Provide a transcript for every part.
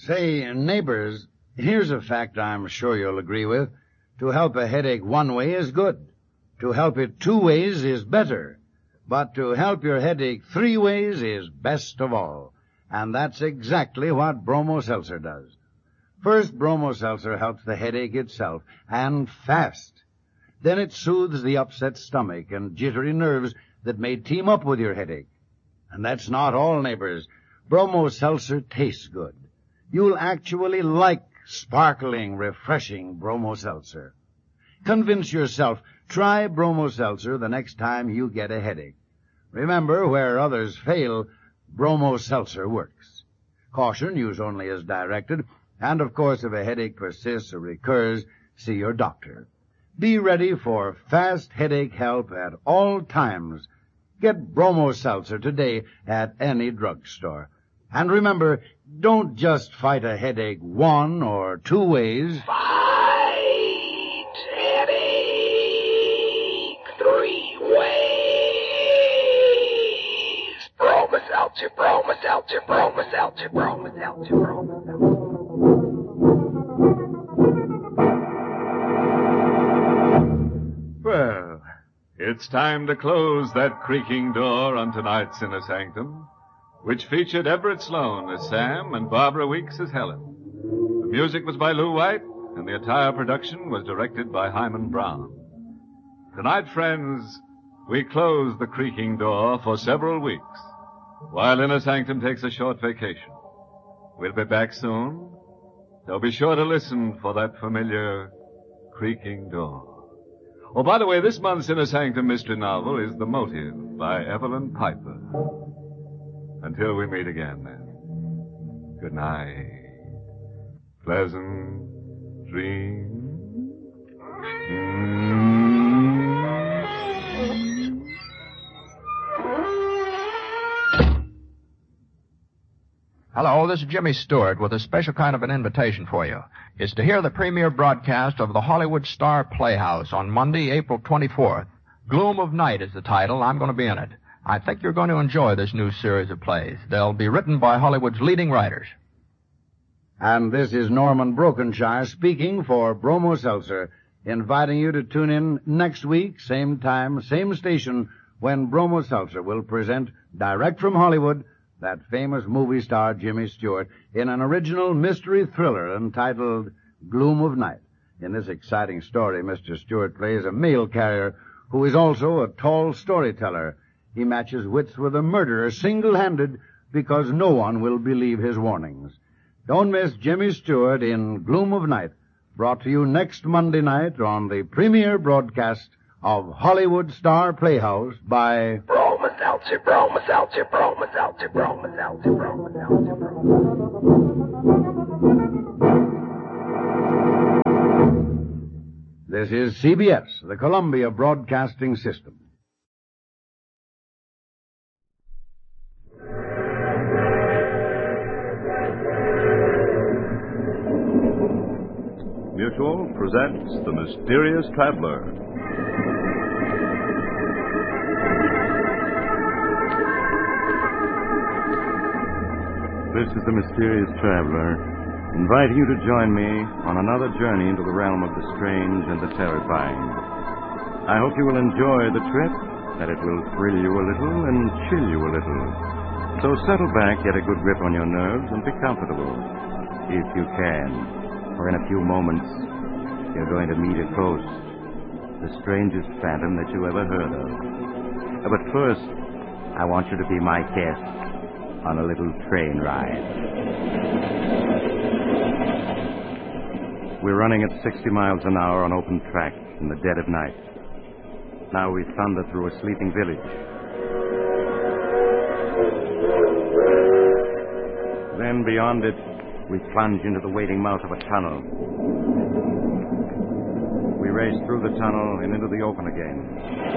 Say, neighbors, here's a fact I'm sure you'll agree with. To help a headache one way is good. To help it two ways is better. But to help your headache three ways is best of all. And that's exactly what Bromo Seltzer does. First, Bromo Seltzer helps the headache itself, and fast. Then it soothes the upset stomach and jittery nerves that may team up with your headache. And that's not all, neighbors. Bromo Seltzer tastes good. You'll actually like sparkling, refreshing Bromo Seltzer. Convince yourself. Try Bromo Seltzer the next time you get a headache. Remember, where others fail, Bromo Seltzer works. Caution, use only as directed. And, of course, if a headache persists or recurs, see your doctor. Be ready for fast headache help at all times. Get Bromo Seltzer today at any drugstore. And remember, don't just fight a headache one or two ways. Fight headache three ways. Bromo Seltzer, Bromo Seltzer, Bromo Seltzer, Bromo Seltzer, Bromo Seltzer. Well, it's time to close that creaking door on tonight's Inner Sanctum, which featured Everett Sloane as Sam and Barbara Weeks as Helen. The music was by Lou White, and the entire production was directed by Hyman Brown. Tonight, friends, we close the creaking door for several weeks, while Inner Sanctum takes a short vacation. We'll be back soon, so be sure to listen for that familiar creaking door. Oh, by the way, this month's Inner Sanctum mystery novel is The Motive by Evelyn Piper. Until we meet again, then. Good night. Pleasant dreams. Hello, this is Jimmy Stewart with a special kind of an invitation for you. It's to hear the premiere broadcast of the Hollywood Star Playhouse on Monday, April 24th. Gloom of Night is the title. I'm going to be in it. I think you're going to enjoy this new series of plays. They'll be written by Hollywood's leading writers. And this is Norman Brokenshire speaking for Bromo Seltzer, inviting you to tune in next week, same time, same station, when Bromo Seltzer will present direct from Hollywood that famous movie star Jimmy Stewart in an original mystery thriller entitled Gloom of Night. In this exciting story, Mr. Stewart plays a mail carrier who is also a tall storyteller. He matches wits with a murderer single-handed because no one will believe his warnings. Don't miss Jimmy Stewart in Gloom of Night, brought to you next Monday night on the premiere broadcast of Hollywood Star Playhouse by Bromo Seltzer, Bromo Seltzer, Bromo Seltzer, Bromo Seltzer, Bromo Seltzer, Bromo Seltzer. This is CBS, the Columbia Broadcasting System. Mutual presents The Mysterious Traveler. This is The Mysterious Traveler, inviting you to join me on another journey into the realm of the strange and the terrifying. I hope you will enjoy the trip, that it will thrill you a little and chill you a little. So settle back, get a good grip on your nerves, and be comfortable, if you can. For in a few moments, you're going to meet a ghost, the strangest phantom that you ever heard of. But first, I want you to be my guest on a little train ride. We're running at 60 miles an hour on open track in the dead of night. Now we thunder through a sleeping village. Then beyond it, we plunge into the waiting mouth of a tunnel. We race through the tunnel and into the open again.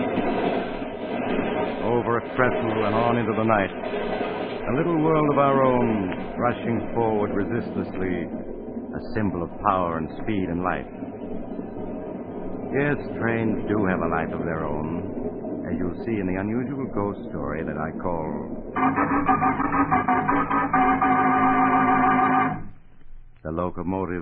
Over a trestle and on into the night. A little world of our own, rushing forward resistlessly, a symbol of power and speed and life. Yes, trains do have a life of their own, as you'll see in the unusual ghost story that I call The locomotive